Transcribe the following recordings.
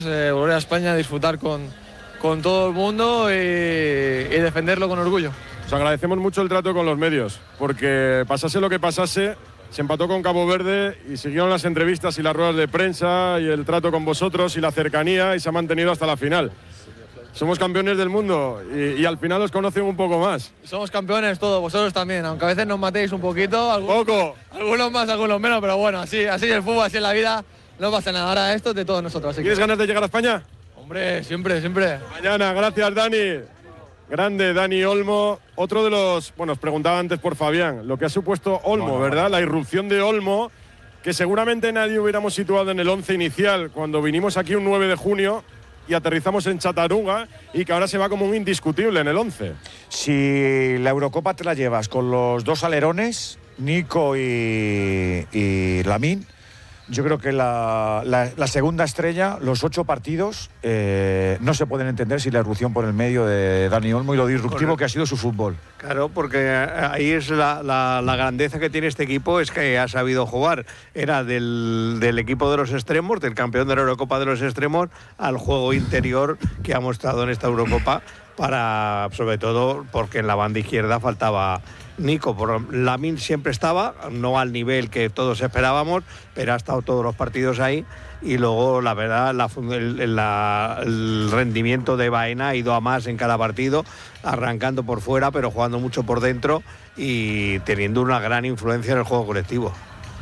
Volver a España, disfrutar con todo el mundo y defenderlo con orgullo. Os agradecemos mucho el trato con los medios, porque pasase lo que pasase, se empató con Cabo Verde y siguieron las entrevistas y las ruedas de prensa y el trato con vosotros y la cercanía, y se ha mantenido hasta la final. Somos campeones del mundo y al final os conocen un poco más. Somos campeones todos, vosotros también, aunque a veces nos matéis un poquito. Algunos más, algunos menos, pero bueno, así es el fútbol, así es la vida, no pasa nada. Ahora esto es de todos nosotros. ¿Tienes ganas de llegar a España? Hombre, siempre. Mañana, gracias Dani. Grande Dani Olmo. Otro de los, os preguntaba antes por Fabián, lo que ha supuesto Olmo, ¿verdad? La irrupción de Olmo, que seguramente nadie hubiéramos situado en el 11 inicial cuando vinimos aquí un 9 de junio y aterrizamos en Chattanooga, y que ahora se va como un indiscutible en el 11. Si la Eurocopa te la llevas con los dos alerones, Nico y Lamine, yo creo que la segunda estrella, los 8 partidos, no se pueden entender sin la irrupción por el medio de Dani Olmo y lo disruptivo que ha sido su fútbol. Claro, porque ahí es la grandeza que tiene este equipo, es que ha sabido jugar. Era del equipo de los extremos, del campeón de la Eurocopa de los extremos, al juego interior que ha mostrado en esta Eurocopa, sobre todo porque en la banda izquierda faltaba Nico. Lamine siempre estaba, no al nivel que todos esperábamos, pero ha estado todos los partidos ahí. Y luego, la verdad, el rendimiento de Baena ha ido a más en cada partido, arrancando por fuera, pero jugando mucho por dentro y teniendo una gran influencia en el juego colectivo.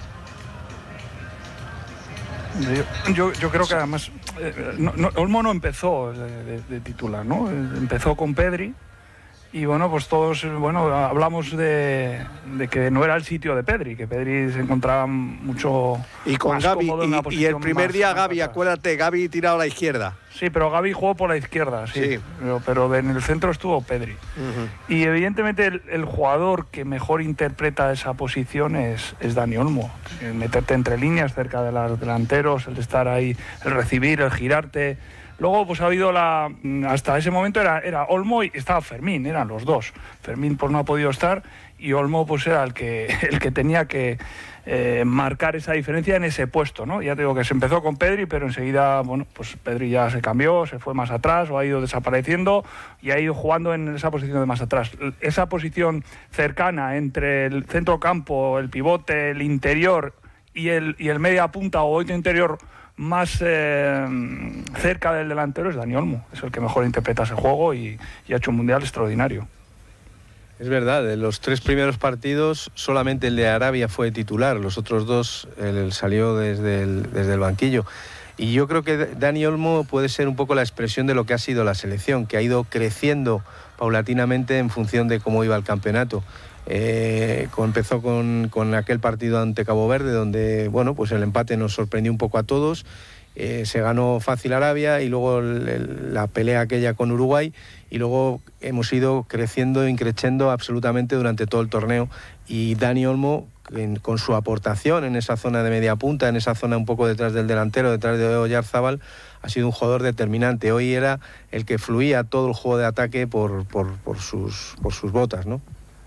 Yo creo que además Olmo no empezó de titular, ¿no? Empezó con Pedri. Y pues todos hablamos de que no era el sitio de Pedri, que Pedri se encontraba mucho y con más Gavi, cómodo en una posición. Y el primer día Gavi, atrás. acuérdate, Gavi tirado a la izquierda. Sí, pero Gavi jugó por la izquierda, sí. Pero en el centro estuvo Pedri. Y evidentemente el jugador que mejor interpreta esa posición es Dani Olmo. El meterte entre líneas cerca de los delanteros, el estar ahí, el recibir, el girarte. Luego ha habido hasta ese momento era Olmo y estaba Fermín, eran los dos. Fermín no ha podido estar y Olmo era el que tenía que marcar esa diferencia en ese puesto, ¿no? Ya te digo que se empezó con Pedri, pero enseguida, Pedri ya se cambió, se fue más atrás o ha ido desapareciendo y ha ido jugando en esa posición de más atrás. Esa posición cercana entre el centrocampo, el pivote, el interior y el media punta o otro interior más cerca del delantero es Dani Olmo. Es el que mejor interpreta ese juego y ha hecho un mundial extraordinario. Es verdad, de los 3 primeros partidos solamente el de Arabia fue titular, los otros 2 él salió desde el banquillo. Y yo creo que Dani Olmo puede ser un poco la expresión de lo que ha sido la selección, que ha ido creciendo paulatinamente en función de cómo iba el campeonato. Empezó con aquel partido ante Cabo Verde, donde el empate nos sorprendió un poco a todos. Se ganó fácil Arabia y luego la pelea aquella con Uruguay, y luego hemos ido creciendo, increciendo absolutamente durante todo el torneo. Y Dani Olmo, con su aportación en esa zona de media punta, en esa zona un poco detrás del delantero, detrás de Oyarzábal, ha sido un jugador determinante. Hoy era el que fluía todo el juego de ataque por sus botas, ¿no?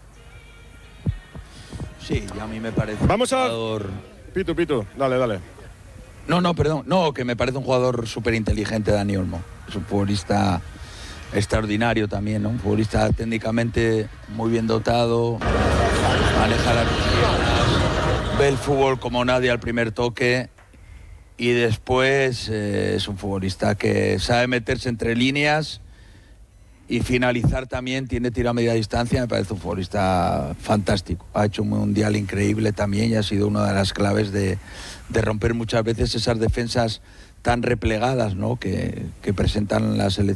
Sí, y a mí me parece Vamos un jugador... Pitu, dale. No, que me parece un jugador súper inteligente, Dani Olmo. Es un futbolista extraordinario también, ¿no? Un futbolista técnicamente muy bien dotado, maneja las piernas, ve el fútbol como nadie al primer toque y después es un futbolista que sabe meterse entre líneas y finalizar también, tiene tiro a media distancia. Me parece un futbolista fantástico. Ha hecho un mundial increíble también y ha sido una de las claves de romper muchas veces esas defensas tan replegadas, ¿no?, que presentan las selecciones.